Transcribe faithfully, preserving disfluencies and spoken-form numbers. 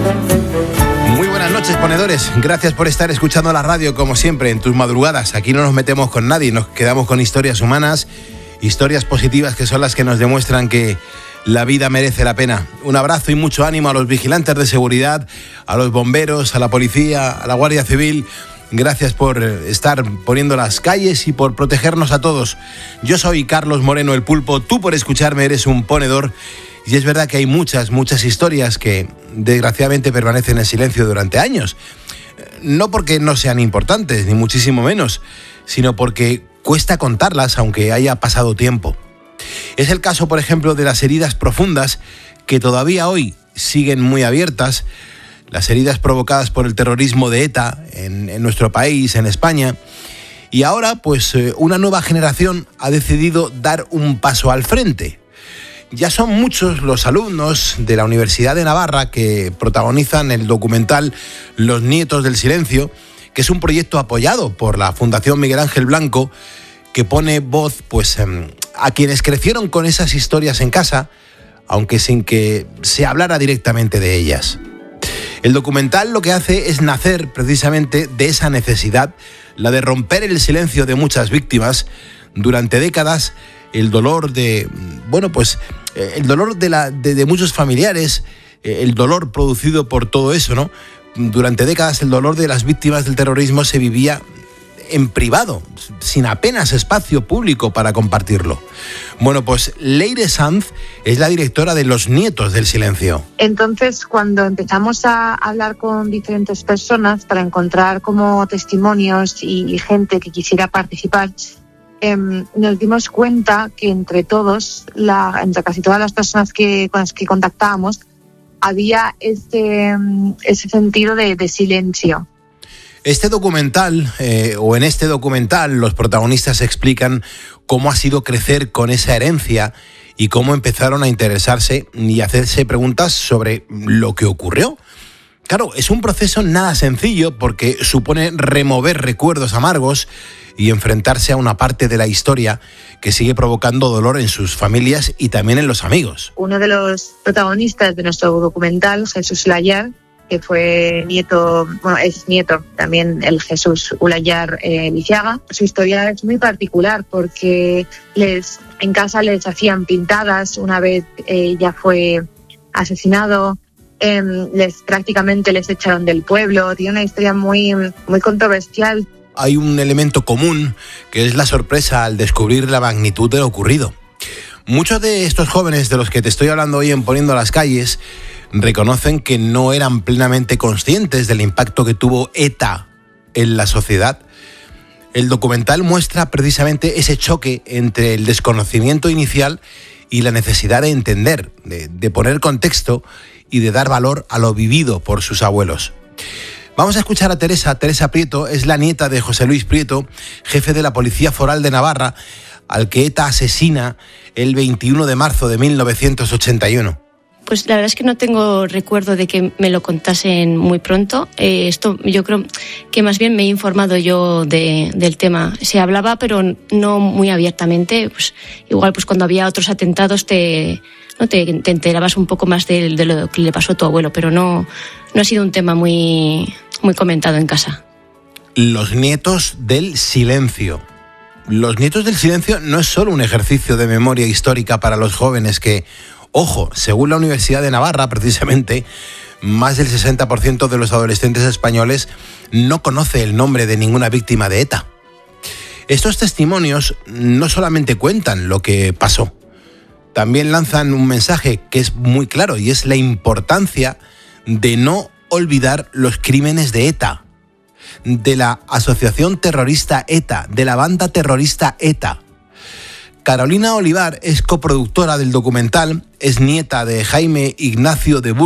Muy buenas noches, ponedores. Gracias por estar escuchando la radio, como siempre, en tus madrugadas. Aquí no nos metemos con nadie, nos quedamos con historias humanas, historias positivas que son las que nos demuestran que la vida merece la pena. Un abrazo y mucho ánimo a los vigilantes de seguridad, a los bomberos, a la policía, a la Guardia Civil. Gracias por estar poniendo las calles y por protegernos a todos. Yo soy Carlos Moreno, el Pulpo. Tú, por escucharme, eres un ponedor. Y es verdad que hay muchas, muchas historias que desgraciadamente permanecen en silencio durante años. No porque no sean importantes, ni muchísimo menos, sino porque cuesta contarlas aunque haya pasado tiempo. Es el caso, por ejemplo, de las heridas profundas que todavía hoy siguen muy abiertas, las heridas provocadas por el terrorismo de ETA en, en nuestro país, en España. Y ahora, pues, una nueva generación ha decidido dar un paso al frente. Ya son muchos los alumnos de la Universidad de Navarra que protagonizan el documental Los Nietos del Silencio, que es un proyecto apoyado por la Fundación Miguel Ángel Blanco, que pone voz, pues, a quienes crecieron con esas historias en casa, aunque sin que se hablara directamente de ellas. El documental lo que hace es nacer precisamente de esa necesidad, la de romper el silencio de muchas víctimas. Durante décadas, el dolor de, bueno, pues, el dolor de, la, de, de muchos familiares, el dolor producido por todo eso, ¿no? Durante décadas el dolor de las víctimas del terrorismo se vivía en privado, sin apenas espacio público para compartirlo. Bueno, pues Leire Sanz es la directora de Los Nietos del Silencio. Entonces, cuando empezamos a hablar con diferentes personas para encontrar como testimonios y, y gente que quisiera participar, eh, nos dimos cuenta que entre todos, la, entre casi todas las personas que, con las que contactábamos, había ese, ese sentido de, de silencio. Este documental, eh, o en este documental, los protagonistas explican cómo ha sido crecer con esa herencia y cómo empezaron a interesarse y hacerse preguntas sobre lo que ocurrió. Claro, es un proceso nada sencillo porque supone remover recuerdos amargos y enfrentarse a una parte de la historia que sigue provocando dolor en sus familias y también en los amigos. Uno de los protagonistas de nuestro documental, Jesús Ulayar, que fue nieto, bueno, es nieto también el Jesús Ulayar eh, Lisiaga. Su historia es muy particular porque les, en casa les hacían pintadas una vez eh, ya fue asesinado, eh, les prácticamente les echaron del pueblo. Tiene una historia muy, muy controversial. Hay un elemento común que es la sorpresa al descubrir la magnitud de lo ocurrido. Muchos de estos jóvenes de los que te estoy hablando hoy en Poniendo las Calles reconocen que no eran plenamente conscientes del impacto que tuvo ETA en la sociedad. El documental muestra precisamente ese choque entre el desconocimiento inicial y la necesidad de entender, de, de poner contexto y de dar valor a lo vivido por sus abuelos. Vamos a escuchar a Teresa. Teresa Prieto es la nieta de José Luis Prieto, jefe de la Policía Foral de Navarra, al que ETA asesina el veintiuno de marzo de mil novecientos ochenta y uno. Pues la verdad es que no tengo recuerdo de que me lo contasen muy pronto. Eh, esto yo creo que más bien me he informado yo de, del tema. Se hablaba, pero no muy abiertamente. Pues igual pues cuando había otros atentados te, ¿no? te, te enterabas un poco más de, de lo que le pasó a tu abuelo, pero no, no ha sido un tema muy, muy comentado en casa. Los Nietos del Silencio. Los Nietos del Silencio no es solo un ejercicio de memoria histórica para los jóvenes que, ojo, según la Universidad de Navarra, precisamente, más del sesenta por ciento de los adolescentes españoles no conoce el nombre de ninguna víctima de ETA. Estos testimonios no solamente cuentan lo que pasó, también lanzan un mensaje que es muy claro y es la importancia de no olvidar los crímenes de ETA, de la asociación terrorista ETA, de la banda terrorista ETA. Carolina Olivar es coproductora del documental, es nieta de Jaime Ignacio de Burgos.